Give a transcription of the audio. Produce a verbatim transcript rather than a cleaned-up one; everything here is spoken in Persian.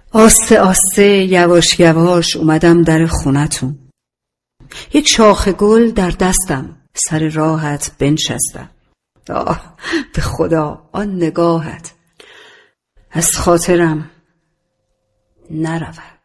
آسته آسته یواش یواش اومدم در خونتون. یک شاخ گل در دستم، سر راحت بنشستم. آه به خدا آن نگاهت از خاطرم نرود.